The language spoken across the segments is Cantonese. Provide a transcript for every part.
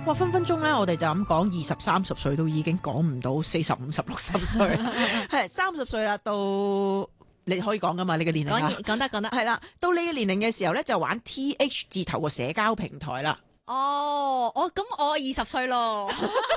哇，分分鐘咧，我哋就咁講20、30歲都已經講唔到40、50、60歲，係30歲啦，到你可以講噶嘛？你嘅年齡啊， 講得係啦，到你嘅年齡嘅時候咧，就玩 TH 字頭個社交平台啦。 哦，咁我20歲咯。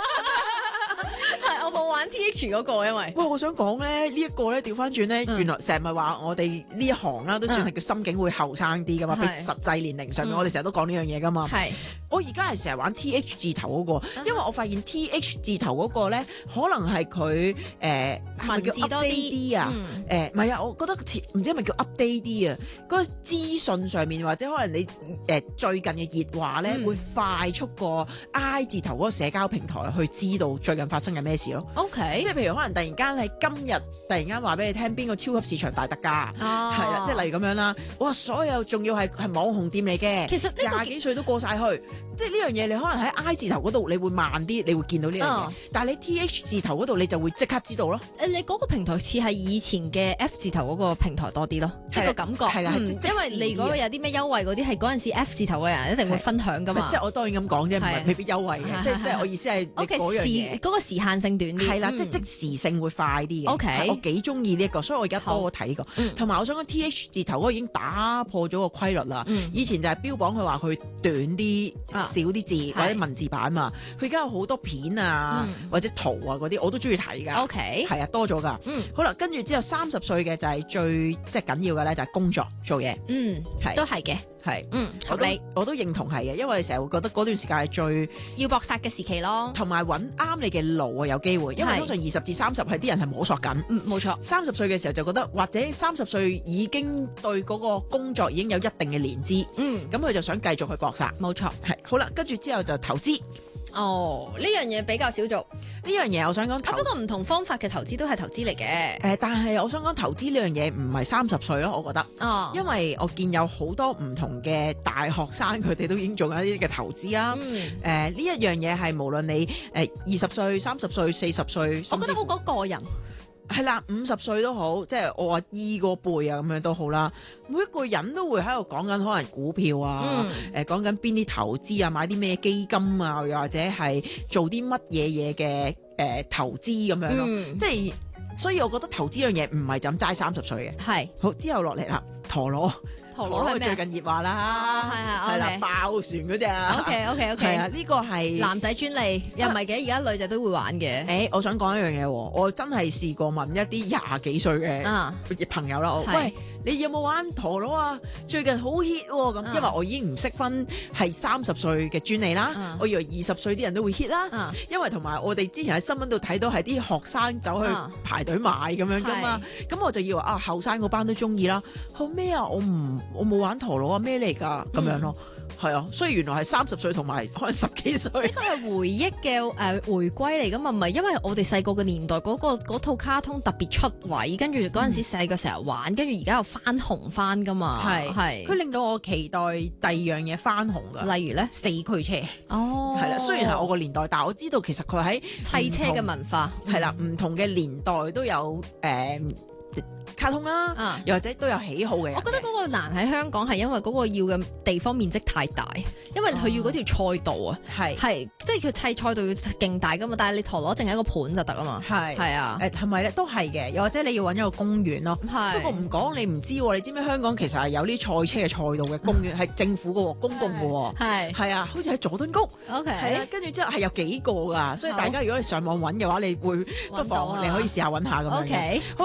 係，我冇玩 TH 嗰個，因為哇，我想講咧，呢一個咧調翻轉咧，原來成日咪話我哋呢一行啦，都算係叫心境會後生啲噶嘛，比實際年齡上面，我哋成日都講呢樣嘢噶嘛。係，我而家係成日玩 TH 字頭嗰個，因為我發現 TH 字頭嗰個咧，可能係佢文字多啲啊，唔係啊，我覺得唔知係咪叫 update 啲啊，嗰個資訊上面或者可能你最近嘅熱話咧，會快速過 I 字頭嗰個社交平台去知道最近發生緊咩事咯。 OK， 即係譬如可能突然間喺今日突然間話俾你聽邊個超級市場大特價，係啦，即係例如咁樣啦。哇，所有仲要係網紅店嚟嘅，其實20幾歲都過晒去。即係呢樣嘢，你可能喺 I 字頭嗰度，你會慢啲，你會見到呢樣嘢。但係你 TH 字頭嗰度，你就會即刻知道咯。 你嗰個平台似係以前嘅 F 字頭嗰個平台多啲咯，即係個感覺。係啦，因為你如果有啲咩優惠嗰啲，係嗰陣時 F 字頭嘅人一定會分享噶嘛。即係我當然咁講啫，唔係未必優惠嘅。即係我意思係你嗰樣嘢， 嗰個時限性短啲。 係啦，即時性會快啲嘅。OK，我幾中意呢一個，所以我而家多睇呢個。同埋我想講 TH 字頭嗰個已經打破咗個規律啦。以前就係標榜佢話佢短啲、少啲字或者文字版嘛。佢而家有好多片啊或者圖啊嗰啲，我都中意睇㗎。OK，係啊，多咗㗎。好啦，跟住之後30歲嘅就係最即係緊要嘅咧，就係工作做嘢。係都係嘅。 係， 合理， 我都認同係嘅，因為你成日會覺得嗰段時間係最要搏殺嘅時期咯， 同埋揾啱你嘅路啊，有機會，因為通常20至30係啲人係摸索緊， 冇錯。 30歲嘅時候就覺得，或者30歲已經對嗰個工作已經有一定嘅年資，咁佢就想繼續去搏殺， 冇錯。 係，好啦，跟住之後就投資。 哦，呢樣嘢比較少做。 呢樣嘢我想講， 不過唔同方法嘅投資都係投資嚟嘅。 但係我想講投資呢樣嘢唔係30歲咯，我覺得。因為我見有好多唔同嘅大學生，佢哋都已經做緊一啲嘅投資啦。呢一樣嘢係無論你20歲、30歲、40歲， 我覺得好講個人。 係啦，50歲都好，即係我阿姨個輩啊，咁樣都好啦。每一個人都會喺度講緊可能股票啊，講緊邊啲投資啊，買啲咩基金啊，又或者係做啲乜嘢嘢嘅投資咁樣咯。即係，所以我覺得投資樣嘢唔係就咁齋30歲嘅。係，好，之後落嚟啦，陀螺係最近熱話啦，係啦，爆船嗰隻。OK，係啊，呢個係男仔專利，又唔係嘅，而家女仔都會玩嘅。 我想講一樣嘢，我真係試過問一啲20幾歲嘅朋友啦，喂，你有冇玩陀螺啊？最近好 hit 喎，咁因為我已經唔識分係30歲嘅專利啦，我以為20歲啲人都會 hit 啦，因為同埋我哋之前喺新聞度睇到係啲學生走去排隊買咁樣噶嘛，咁我就以為後生嗰班都中意啦，後尾我冇玩陀螺啊，咩嚟㗎咁樣咯。係啊，所以原來係30歲同埋可能10幾歲。 呢個係回憶嘅回歸嚟噶嘛，唔係因為我哋細個嘅年代嗰套卡通特別出位，跟住嗰陣時細個成日玩，跟住而家又翻紅翻噶嘛。係， 佢令到我期待第二樣嘢翻紅噶。 例如咧 ，4驅車。 哦， 係啦，雖然係我個年代，但係我知道其實佢喺砌車嘅文化係啦，唔同嘅年代都有卡通啦，又或者都有喜好嘅。 我覺得嗰個難喺香港係因為嗰個要嘅地方面積太大，因為佢要嗰條賽道啊，係即係佢砌賽道要勁大噶嘛，但係你陀螺淨係一個盤就得啊嘛。係啊， 係咪咧都係嘅？又或者你要揾一個公園咯。不過唔講你唔知喎，你知唔知香港其實係有啲賽車嘅賽道嘅公園係政府嘅喎，公共嘅喎。係啊，好似喺佐敦谷。OK，係啦，跟住之後係有幾個㗎，所以大家如果你上網揾嘅話，你會不妨你可以試下揾下咁樣嘅。